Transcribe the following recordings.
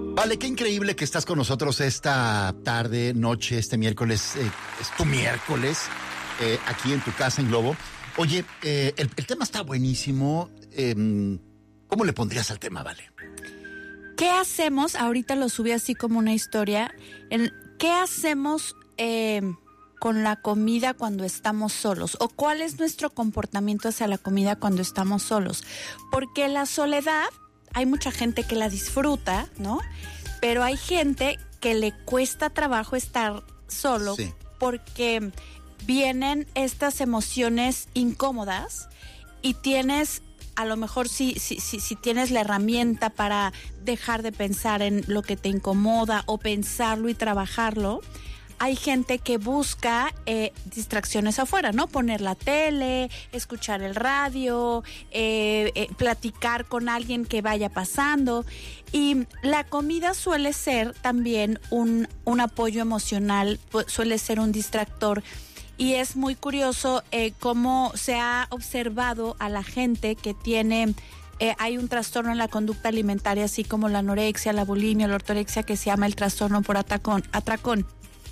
Vale, qué increíble que estás con nosotros esta tarde, noche, este miércoles. Es tu miércoles, aquí en tu casa en Globo. Oye, el tema está buenísimo. ¿Cómo le pondrías al tema, Vale? ¿Qué hacemos? Ahorita lo subí así como una historia. ¿Qué hacemos con la comida cuando estamos solos? ¿O cuál es nuestro comportamiento hacia la comida cuando estamos solos? Porque la soledad, hay mucha gente que la disfruta, ¿no? Pero hay gente que le cuesta trabajo estar solo, sí, porque vienen estas emociones incómodas y tienes, a lo mejor si tienes la herramienta para dejar de pensar en lo que te incomoda o pensarlo y trabajarlo, hay gente que busca distracciones afuera, ¿no? Poner la tele, escuchar el radio, platicar con alguien que vaya pasando. Y la comida suele ser también un apoyo emocional, suele ser un distractor. Y es muy curioso cómo se ha observado a la gente que tiene... hay un trastorno en la conducta alimentaria, así como la anorexia, la bulimia, la ortorexia, que se llama el trastorno por atracón.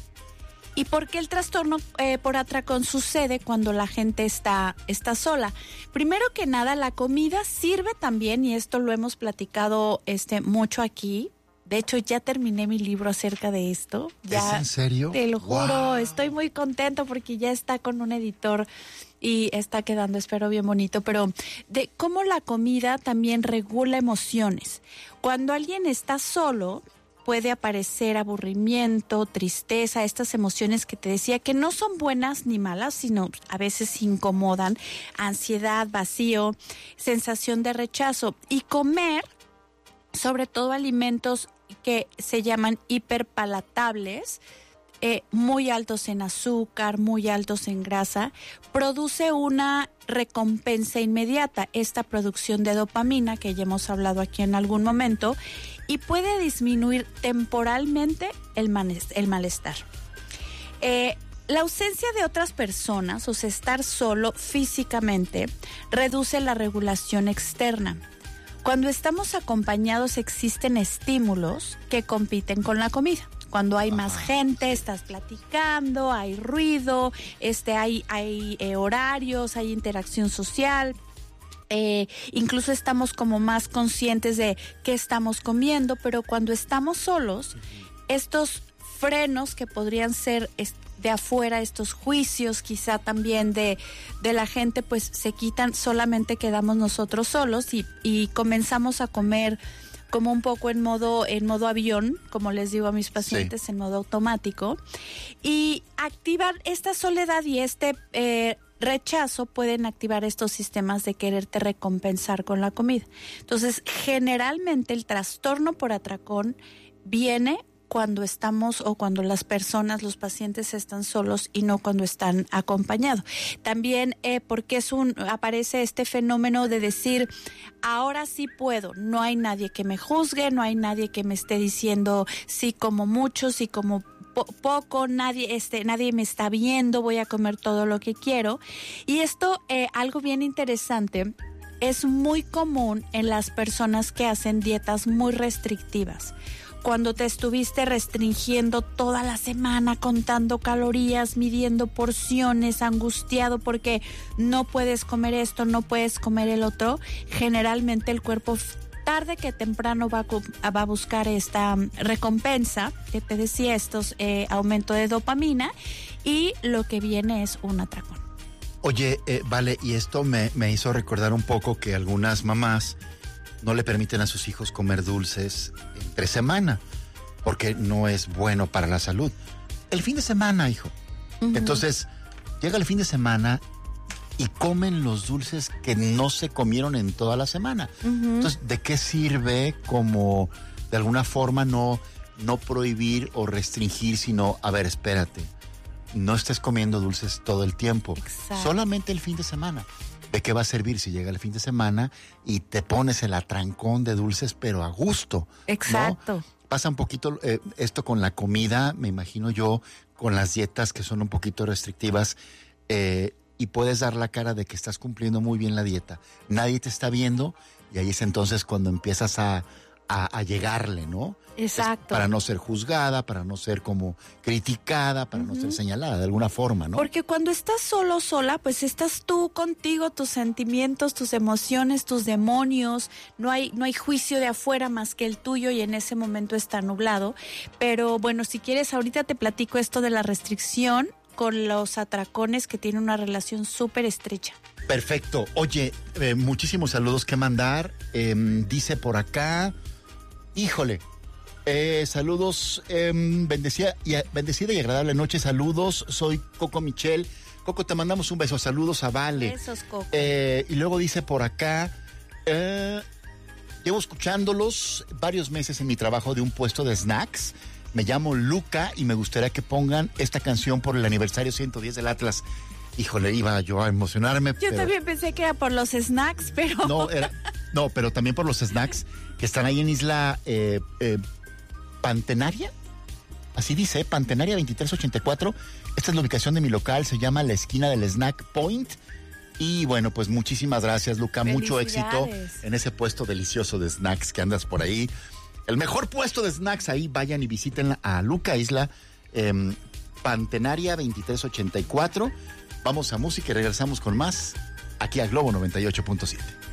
¿Y por qué el trastorno por atracón sucede cuando la gente está sola? Primero que nada, la comida sirve también, y esto lo hemos platicado mucho aquí. De hecho, ya terminé mi libro acerca de esto. Ya, ¿es en serio? Te lo juro, wow. Estoy muy contento porque ya está con un editor y está quedando, espero, bien bonito. Pero de cómo la comida también regula emociones. Cuando alguien está solo, puede aparecer aburrimiento, tristeza, estas emociones que te decía que no son buenas ni malas, sino a veces incomodan, ansiedad, vacío, sensación de rechazo. Y comer, sobre todo alimentos que se llaman hiperpalatables, muy altos en azúcar, muy altos en grasa, produce una recompensa inmediata, esta producción de dopamina que ya hemos hablado aquí en algún momento, y puede disminuir temporalmente el malestar. La ausencia de otras personas, o sea, estar solo físicamente, reduce la regulación externa. Cuando estamos acompañados existen estímulos que compiten con la comida. Cuando hay más gente, estás platicando, hay ruido, hay horarios, hay interacción social. Incluso estamos como más conscientes de qué estamos comiendo, pero cuando estamos solos, estos frenos que podrían ser de afuera, estos juicios quizá también de la gente, pues se quitan, solamente quedamos nosotros solos y comenzamos a comer como un poco en modo avión, como les digo a mis pacientes, sí, en modo automático. Y activar esta soledad y rechazo pueden activar estos sistemas de quererte recompensar con la comida. Entonces, generalmente el trastorno por atracón viene cuando estamos o cuando las personas, los pacientes están solos y no cuando están acompañados. También porque aparece este fenómeno de decir, ahora sí puedo, no hay nadie que me juzgue, no hay nadie que me esté diciendo sí como mucho, sí como poco, nadie me está viendo, voy a comer todo lo que quiero. Y esto, algo bien interesante, es muy común en las personas que hacen dietas muy restrictivas. Cuando te estuviste restringiendo toda la semana, contando calorías, midiendo porciones, angustiado porque no puedes comer esto, no puedes comer el otro, generalmente el cuerpo tarde que temprano va a buscar esta recompensa que te decía, aumento de dopamina, y lo que viene es un atracón. Oye, Vale, y esto me hizo recordar un poco que algunas mamás no le permiten a sus hijos comer dulces entre semana, porque no es bueno para la salud. El fin de semana, hijo. Uh-huh. Entonces, llega el fin de semana y comen los dulces que no se comieron en toda la semana. Uh-huh. Entonces, ¿de qué sirve como de alguna forma no prohibir o restringir, sino, a ver, espérate, no estés comiendo dulces todo el tiempo, exacto, solamente el fin de semana? ¿De qué va a servir si llega el fin de semana y te pones el atrancón de dulces, pero a gusto? Exacto. ¿No? Pasa un poquito esto con la comida, me imagino yo, con las dietas que son un poquito restrictivas, y puedes dar la cara de que estás cumpliendo muy bien la dieta. Nadie te está viendo y ahí es entonces cuando empiezas a a llegarle, ¿no? Exacto. Para no ser juzgada, para no ser como criticada, para no ser señalada de alguna forma, ¿no? Porque cuando estás solo, sola, pues estás tú contigo, tus sentimientos, tus emociones, tus demonios, no hay juicio de afuera más que el tuyo y en ese momento está nublado. Pero bueno, si quieres, ahorita te platico esto de la restricción con los atracones que tienen una relación súper estrecha. Perfecto. Oye, muchísimos saludos que mandar. Dice por acá, híjole, saludos, bendecida y agradable noche, saludos, soy Coco Michelle. Coco, te mandamos un beso, saludos a Vale. Besos, Coco. Y luego dice por acá, llevo escuchándolos varios meses en mi trabajo de un puesto de snacks. Me llamo Luca y me gustaría que pongan esta canción por el aniversario 110 del Atlas. Híjole, iba yo a emocionarme. Yo también pensé que era por los snacks, pero... No, pero también por los snacks que están ahí en Isla Pantenaria. Así dice, Pantenaria 2384. Esta es la ubicación de mi local, se llama La Esquina del Snack Point. Y bueno, pues muchísimas gracias, Luca. Mucho éxito en ese puesto delicioso de snacks que andas por ahí. El mejor puesto de snacks ahí, vayan y visiten a Luca, Isla Pantenaria 2384. Vamos a música y regresamos con más aquí a Globo 98.7.